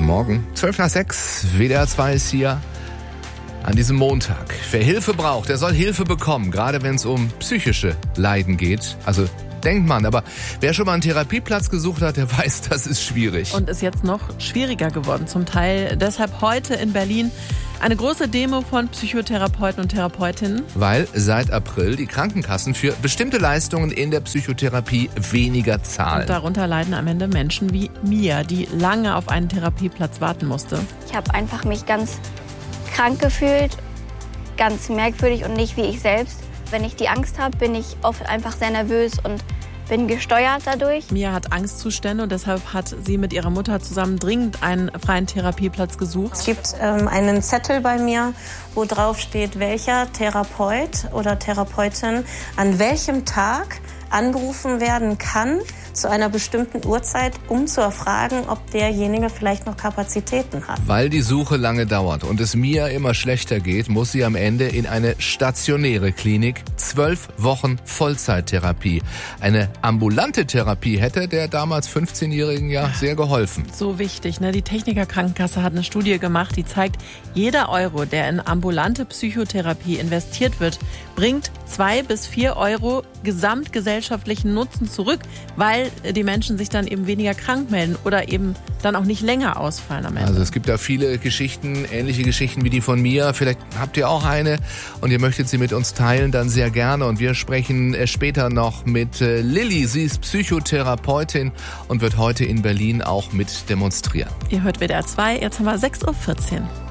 Guten Morgen. 5:12, WDR 2 ist hier an diesem Montag. Wer Hilfe braucht, der soll Hilfe bekommen, gerade wenn es um psychische Leiden geht. Also denkt man, aber wer schon mal einen Therapieplatz gesucht hat, der weiß, das ist schwierig. Und ist jetzt noch schwieriger geworden zum Teil. Deshalb heute in Berlin eine große Demo von Psychotherapeuten und Therapeutinnen. Weil seit April die Krankenkassen für bestimmte Leistungen in der Psychotherapie weniger zahlen. Und darunter leiden am Ende Menschen wie Mia, die lange auf einen Therapieplatz warten musste. Ich habe einfach mich ganz krank gefühlt, ganz merkwürdig und nicht wie ich selbst. Wenn ich die Angst habe, bin ich oft einfach sehr nervös und bin gesteuert dadurch. Mia hat Angstzustände und deshalb hat sie mit ihrer Mutter zusammen dringend einen freien Therapieplatz gesucht. Es gibt einen Zettel bei mir, wo drauf steht, welcher Therapeut oder Therapeutin an welchem Tag angerufen werden kann zu einer bestimmten Uhrzeit, um zu erfragen, ob derjenige vielleicht noch Kapazitäten hat. Weil die Suche lange dauert und es Mia immer schlechter geht, muss sie am Ende in eine stationäre Klinik. 12 Wochen Vollzeittherapie. Eine ambulante Therapie hätte der damals 15-Jährigen ja sehr geholfen. So wichtig, ne? Die Techniker Krankenkasse hat eine Studie gemacht, die zeigt, jeder Euro, der in ambulante Psychotherapie investiert wird, bringt 2 bis 4 Euro gesamtgesellschaftlichen Nutzen zurück, weil die Menschen sich dann eben weniger krank melden oder eben dann auch nicht länger ausfallen am Ende. Also es gibt da viele Geschichten, ähnliche Geschichten wie die von Mia. Vielleicht habt ihr auch eine und ihr möchtet sie mit uns teilen, dann sehr gerne. Und wir sprechen später noch mit Lilly. Sie ist Psychotherapeutin und wird heute in Berlin auch mit demonstrieren. Ihr hört WDR 2, jetzt haben wir 6:14 Uhr.